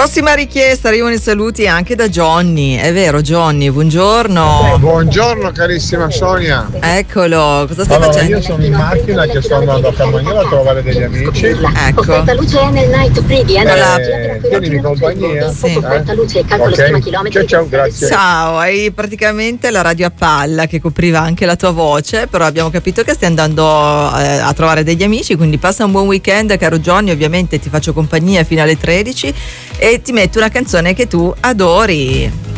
Prossima richiesta, arrivano i saluti anche da Johnny. È vero, Johnny, buongiorno. Buongiorno carissima Sonia. Eccolo, cosa stai Allora, facendo? io sono in macchina che sto andando a Carmagnola a trovare degli amici. Ecco. Tienimi compagnia. Sì. Ok. Ciao, grazie. Ciao, hai praticamente la radio a palla che copriva anche la tua voce, però abbiamo capito che stai andando a trovare degli amici, quindi passa un buon weekend, caro Johnny. Ovviamente ti faccio compagnia fino alle 13 e ti metto una canzone che tu adori.